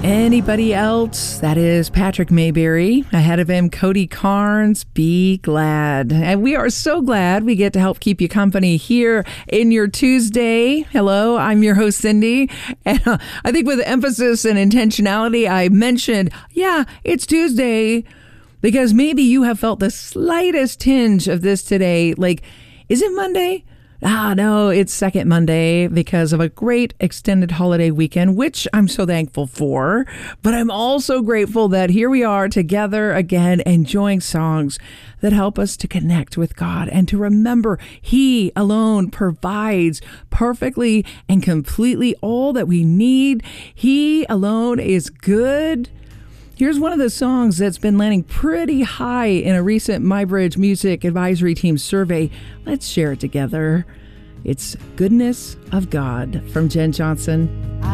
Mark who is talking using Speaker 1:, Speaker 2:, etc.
Speaker 1: Anybody else? That is Patrick Mayberry. Ahead of him, Cody Carnes, Be Glad. And we are so glad we get to help keep you company here in your Tuesday. Hello, I'm your host, Cindy. And I think with emphasis and intentionality, I mentioned, it's Tuesday, because maybe you have felt the slightest tinge of this today. Like, is it Monday? No, it's second Monday because of a great extended holiday weekend, which I'm so thankful for. But I'm also grateful that here we are together again, enjoying songs that help us to connect with God and to remember He alone provides perfectly and completely all that we need. He alone is good. Here's one of the songs that's been landing pretty high in a recent MyBridge Music Advisory Team survey. Let's share it together. It's Goodness of God from Jen Johnson.